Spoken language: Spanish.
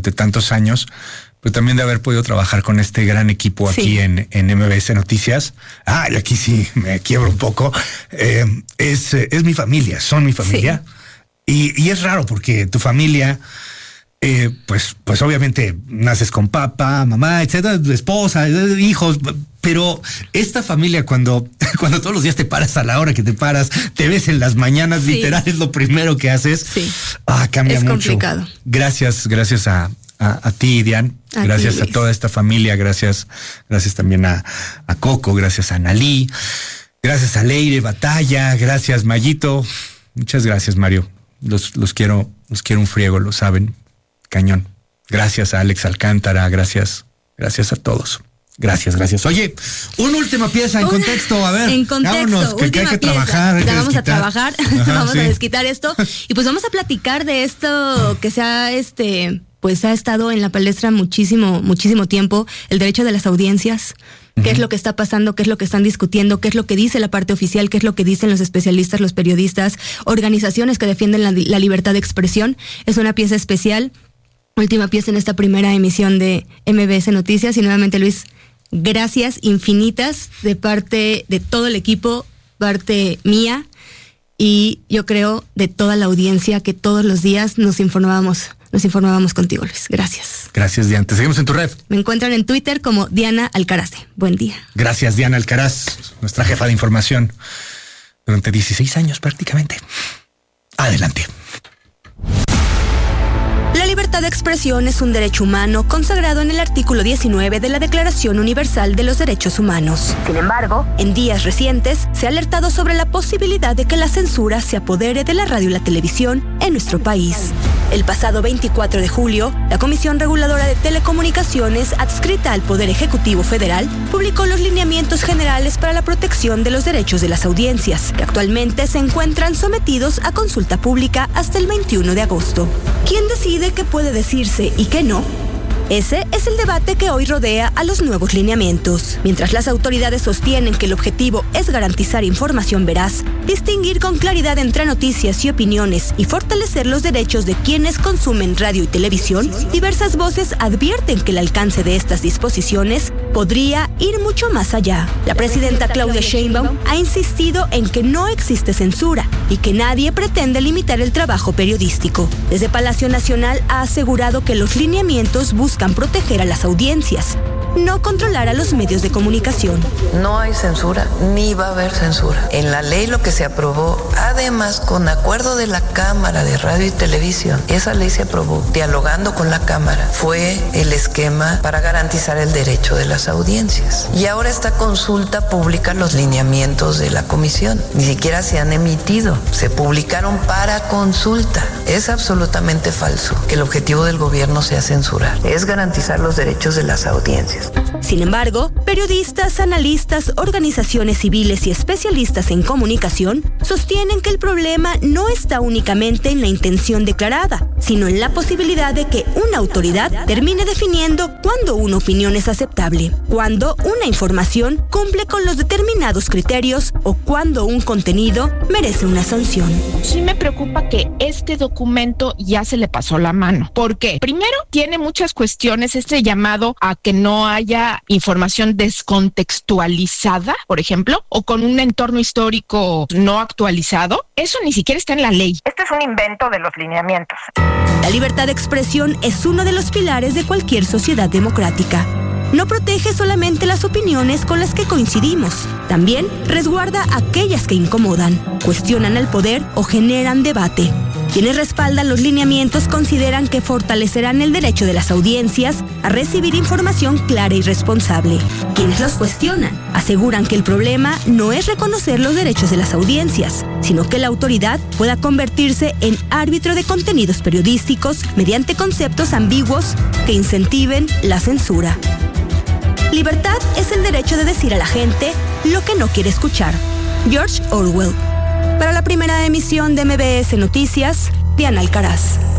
durante tantos años, pero también de haber podido trabajar con este gran equipo aquí en MBS Noticias. Y aquí sí me quiebro un poco. Es mi familia, son mi familia. Sí. Y es raro porque tu familia, pues obviamente naces con papá, mamá, etcétera, esposa, hijos, pero esta familia cuando todos los días te paras a la hora que te paras, te ves en las mañanas, literal es lo primero que haces. Sí. Cambia mucho. Es complicado. Gracias a ti, Dian. Gracias a toda esta familia. Gracias también a Coco. Gracias a Analí. Gracias a Leire Batalla. Gracias, Mayito. Muchas gracias, Mario. Los quiero un friego, lo saben. Cañón. Gracias a Alex Alcántara. Gracias a todos. Gracias. Oye, una última pieza en contexto. A ver, en contexto, vámonos, que hay que trabajar. Vamos a trabajar. Vamos a desquitar esto. Y pues vamos a platicar de esto que se ha pues ha estado en la palestra muchísimo tiempo, el derecho de las audiencias. ¿Qué es lo que está pasando? ¿Qué es lo que están discutiendo? ¿Qué es lo que dice la parte oficial? ¿Qué es lo que dicen los especialistas, los periodistas, organizaciones que defienden la libertad de expresión? Es una pieza especial, última pieza en esta primera emisión de MBS Noticias. Y nuevamente, Luis, gracias infinitas de parte de todo el equipo, parte mía y yo creo de toda la audiencia que todos los días nos informábamos contigo, Luis. Gracias. Gracias, Diana. Te seguimos en tu red. Me encuentran en Twitter como Diana Alcarace. Buen día. Gracias, Diana Alcaraz, nuestra jefa de información durante 16 años prácticamente. Adelante. La libertad de expresión es un derecho humano consagrado en el artículo 19 de la Declaración Universal de los Derechos Humanos. Sin embargo, en días recientes se ha alertado sobre la posibilidad de que la censura se apodere de la radio y la televisión en nuestro país. El pasado 24 de julio, la Comisión Reguladora de Telecomunicaciones, adscrita al Poder Ejecutivo Federal, publicó los lineamientos generales para la protección de los derechos de las audiencias, que actualmente se encuentran sometidos a consulta pública hasta el 21 de agosto. ¿Quién decide qué puede decirse y qué no? Ese es el debate que hoy rodea a los nuevos lineamientos. Mientras las autoridades sostienen que el objetivo es garantizar información veraz, distinguir con claridad entre noticias y opiniones y fortalecer los derechos de quienes consumen radio y televisión, diversas voces advierten que el alcance de estas disposiciones podría ir mucho más allá. La presidenta Claudia Sheinbaum ha insistido en que no existe censura y que nadie pretende limitar el trabajo periodístico. Desde Palacio Nacional ha asegurado que los lineamientos buscan proteger a las audiencias, no controlar a los medios de comunicación. No hay censura, ni va a haber censura. En la ley lo que se aprobó, además con acuerdo de la Cámara de Radio y Televisión, esa ley se aprobó dialogando con la Cámara, fue el esquema para garantizar el derecho de las audiencias. Y ahora esta consulta pública los lineamientos de la comisión. Ni siquiera se han emitido, se publicaron para consulta. Es absolutamente falso que el objetivo del gobierno sea censurar, es garantizar los derechos de las audiencias. Sin embargo, periodistas, analistas, organizaciones civiles y especialistas en comunicación sostienen que el problema no está únicamente en la intención declarada, sino en la posibilidad de que una autoridad termine definiendo cuándo una opinión es aceptable, cuándo una información cumple con los determinados criterios o cuándo un contenido merece una sanción. Sí me preocupa que este documento ya se le pasó la mano. ¿Por qué? Primero, tiene muchas cuestiones, este llamado a que no haya información descontextualizada, por ejemplo, o con un entorno histórico no actualizado. Eso ni siquiera está en la ley. Esto es un invento de los lineamientos. La libertad de expresión es uno de los pilares de cualquier sociedad democrática. No protege solamente las opiniones con las que coincidimos, también resguarda aquellas que incomodan, cuestionan el poder o generan debate. Quienes respaldan los lineamientos consideran que fortalecerán el derecho de las audiencias a recibir información clara y responsable. Quienes los cuestionan aseguran que el problema no es reconocer los derechos de las audiencias, sino que la autoridad pueda convertirse en árbitro de contenidos periodísticos mediante conceptos ambiguos que incentiven la censura. Libertad es el derecho de decir a la gente lo que no quiere escuchar. George Orwell. Para la primera emisión de MBS Noticias, Diana Alcaraz.